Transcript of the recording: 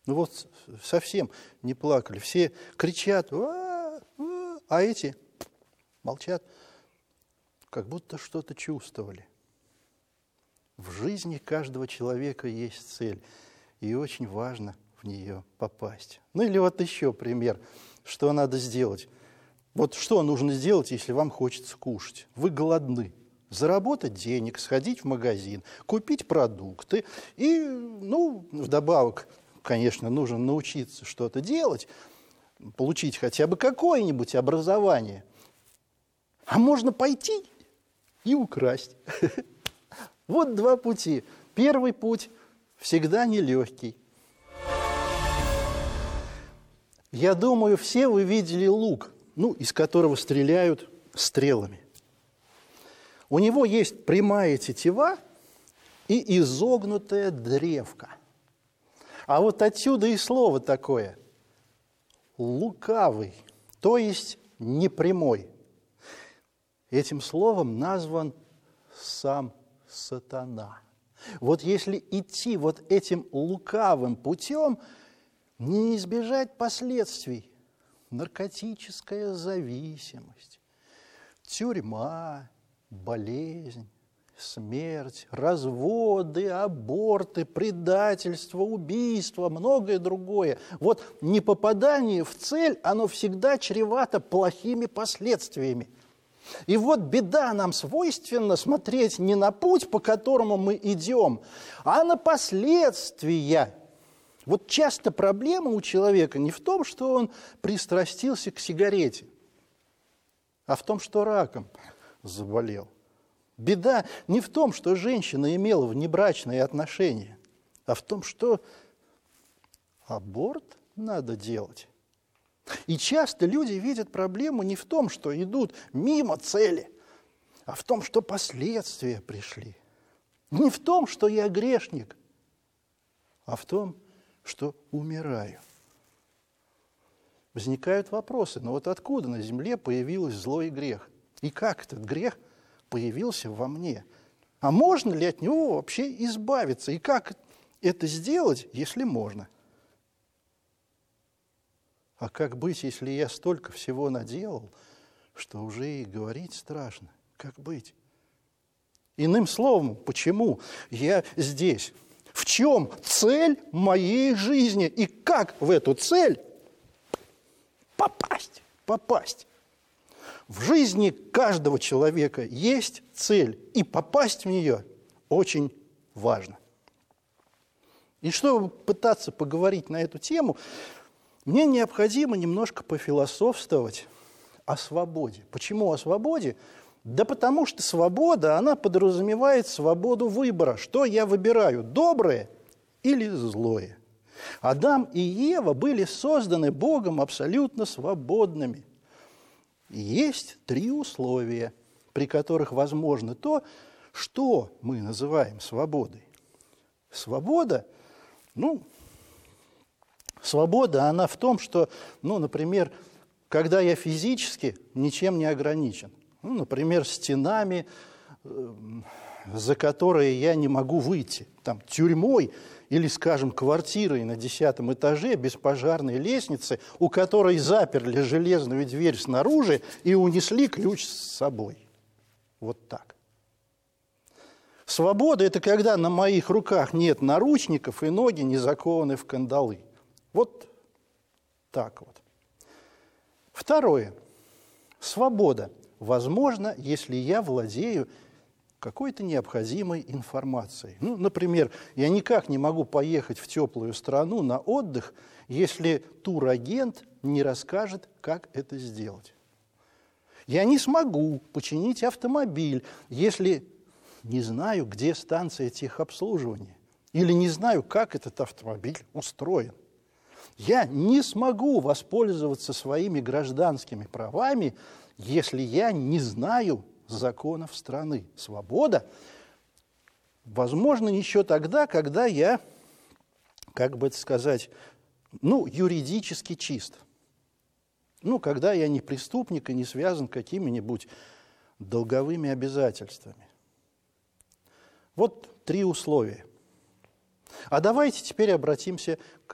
Ну вот совсем не плакали. Все кричат, а эти молчат, как будто что-то чувствовали. В жизни каждого человека есть цель, и очень важно в нее попасть. Ну или вот еще пример, что надо сделать. Вот что нужно сделать, если вам хочется кушать? Вы голодны. Заработать денег, сходить в магазин, купить продукты. И, вдобавок, конечно, нужно научиться что-то делать, получить хотя бы какое-нибудь образование. А можно пойти и украсть. Вот два пути. Первый путь всегда нелегкий. Я думаю, все вы видели лук, из которого стреляют стрелами. У него есть прямая тетива и изогнутая древко. А вот отсюда и слово такое – лукавый, то есть непрямой. Этим словом назван сам сатана. Вот если идти вот этим лукавым путем, не избежать последствий. Наркотическая зависимость, тюрьма, болезнь, смерть, разводы, аборты, предательство, убийство, многое другое. Вот непопадание в цель, оно всегда чревато плохими последствиями. И вот беда, нам свойственно смотреть не на путь, по которому мы идем, а на последствия. Вот часто проблема у человека не в том, что он пристрастился к сигарете, а в том, что раком заболел. Беда не в том, что женщина имела внебрачные отношения, а в том, что аборт надо делать. И часто люди видят проблему не в том, что идут мимо цели, а в том, что последствия пришли. Не в том, что я грешник, а в том, что умираю. Возникают вопросы, но вот откуда на земле появился злой грех? И как этот грех появился во мне? А можно ли от него вообще избавиться? И как это сделать, если можно? А как быть, если я столько всего наделал, что уже и говорить страшно? Как быть? Иным словом, почему я здесь? В чем цель моей жизни? И как в эту цель попасть? В жизни каждого человека есть цель, и попасть в нее очень важно. И чтобы пытаться поговорить на эту тему, мне необходимо немножко пофилософствовать о свободе. Почему о свободе? Да потому что свобода, она подразумевает свободу выбора. Что я выбираю, доброе или злое? Адам и Ева были созданы Богом абсолютно свободными. Есть три условия, при которых возможно то, что мы называем свободой. Свобода, она в том, что, например, когда я физически ничем не ограничен. Например, стенами, за которые я не могу выйти, тюрьмой или, скажем, квартирой на 10-м этаже без пожарной лестницы, у которой заперли железную дверь снаружи и унесли ключ с собой. Вот так. Свобода – это когда на моих руках нет наручников и ноги не закованы в кандалы. Вот так вот. Второе. Свобода возможно, если я владею какой-то необходимой информацией. Например, я никак не могу поехать в теплую страну на отдых, если турагент не расскажет, как это сделать. Я не смогу починить автомобиль, если не знаю, где станция техобслуживания, или не знаю, как этот автомобиль устроен. Я не смогу воспользоваться своими гражданскими правами, если я не знаю законов страны. Свобода возможна еще тогда, когда я, юридически чист. Когда я не преступник и не связан какими-нибудь долговыми обязательствами. Вот три условия. А давайте теперь обратимся к